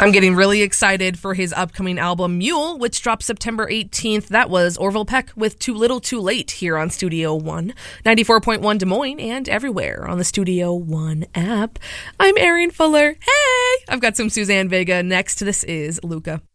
I'm getting really excited for his upcoming album, Mule, which drops September 18th. That was Orville Peck with Too Little Too Late here on Studio One, 94.1 Des Moines, and everywhere on the Studio One app. I'm Erin Fuller. Hey! I've got some Suzanne Vega next. This is Luca.